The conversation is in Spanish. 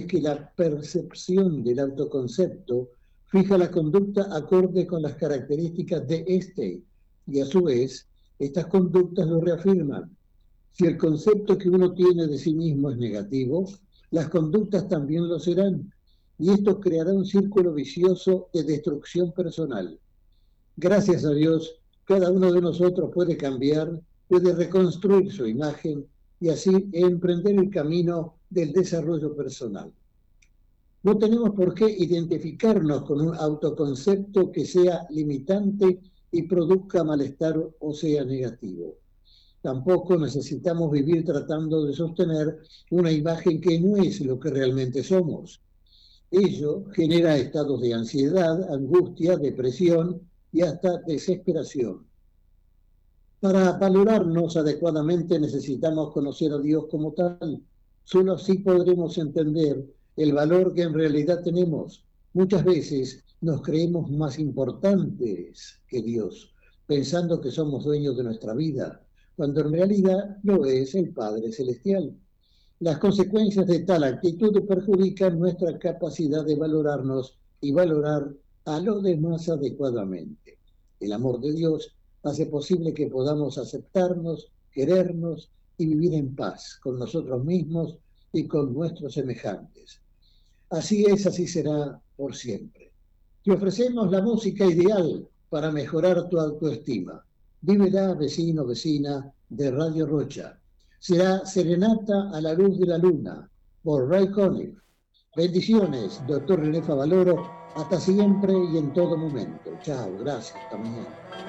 que la percepción del autoconcepto fija la conducta acorde con las características de éste, y a su vez, estas conductas lo reafirman. Si el concepto que uno tiene de sí mismo es negativo, las conductas también lo serán, y esto creará un círculo vicioso de destrucción personal. Gracias a Dios, cada uno de nosotros puede cambiar, puede reconstruir su imagen y así emprender el camino del desarrollo personal. No tenemos por qué identificarnos con un autoconcepto que sea limitante y produzca malestar o sea negativo. Tampoco necesitamos vivir tratando de sostener una imagen que no es lo que realmente somos. Ello genera estados de ansiedad, angustia, depresión y hasta desesperación. Para valorarnos adecuadamente necesitamos conocer a Dios como tal. Solo así podremos entender el valor que en realidad tenemos. Muchas veces nos creemos más importantes que Dios, pensando que somos dueños de nuestra vida, cuando en realidad lo es el Padre Celestial. Las consecuencias de tal actitud perjudican nuestra capacidad de valorarnos y valorar a los demás adecuadamente. El amor de Dios hace posible que podamos aceptarnos, querernos y vivir en paz con nosotros mismos y con nuestros semejantes. Así es, así será por siempre. Te ofrecemos la música ideal para mejorar tu autoestima. Vívela, vecino, vecina de Radio Rocha. Será Serenata a la luz de la luna por Ray Conniff. Bendiciones, doctor René Favaloro. Hasta siempre y en todo momento. Chao, gracias, hasta mañana.